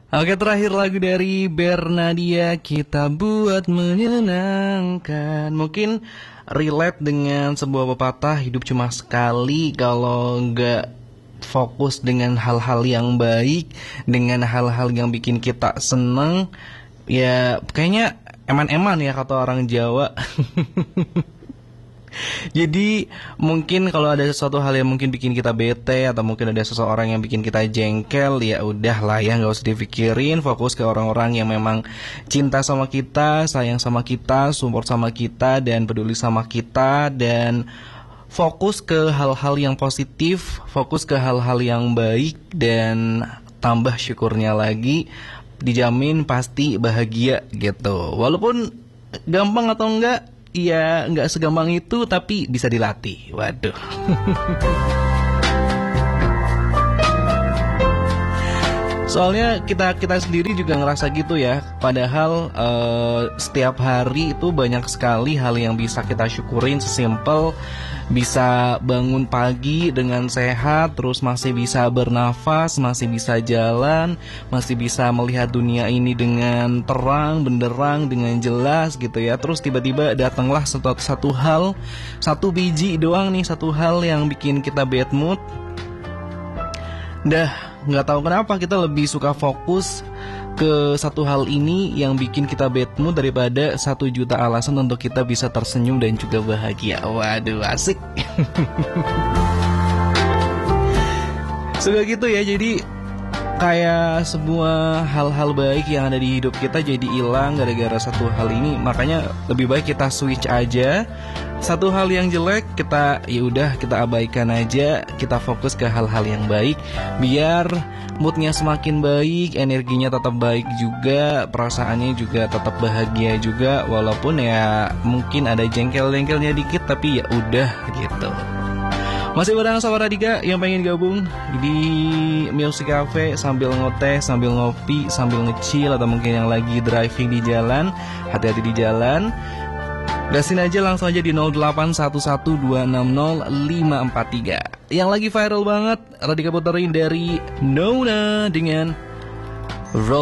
Oke, terakhir lagu dari Bernadia, Kita Buat Menyenangkan. Mungkin relate dengan sebuah pepatah, hidup cuma sekali. Kalau nggak fokus dengan hal-hal yang baik, dengan hal-hal yang bikin kita seneng, ya kayaknya eman-eman ya kata orang Jawa. Jadi mungkin kalau ada sesuatu hal yang mungkin bikin kita bete, atau mungkin ada seseorang yang bikin kita jengkel, ya udah lah ya, nggak usah dipikirin. Fokus ke orang-orang yang memang cinta sama kita, sayang sama kita, support sama kita, dan peduli sama kita. Dan fokus ke hal-hal yang positif, fokus ke hal-hal yang baik, dan tambah syukurnya lagi. Dijamin pasti bahagia gitu. Walaupun gampang atau enggak, ya nggak segampang itu, tapi bisa dilatih. Waduh. Soalnya kita sendiri juga ngerasa gitu ya. Padahal setiap hari itu banyak sekali hal yang bisa kita syukurin. Sesimpel bisa bangun pagi dengan sehat, terus masih bisa bernafas, masih bisa jalan, masih bisa melihat dunia ini dengan terang, benderang, dengan jelas gitu ya. Terus tiba-tiba datanglah satu hal, satu biji doang nih, satu hal yang bikin kita bad mood. Dah nggak tahu kenapa kita lebih suka fokus ke satu hal ini yang bikin kita bad mood daripada 1 juta alasan untuk kita bisa tersenyum dan juga bahagia. Waduh, asik. Suka gitu ya, jadi kayak semua hal-hal baik yang ada di hidup kita jadi hilang gara-gara satu hal ini. Makanya lebih baik kita switch aja. Satu hal yang jelek kita ya udah kita abaikan aja, kita fokus ke hal-hal yang baik biar moodnya semakin baik, energinya tetap baik juga, perasaannya juga tetap bahagia juga, walaupun ya mungkin ada jengkel-jengkelnya dikit, tapi ya udah gitu. Masih bareng sama Radika yang pengen gabung di Music Cafe sambil ngoteh, sambil ngopi, sambil nge-chill, atau mungkin yang lagi driving di jalan. Hati-hati di jalan. Gasin aja langsung aja di 0811260543. Yang lagi viral banget Radika puterin dari Nona dengan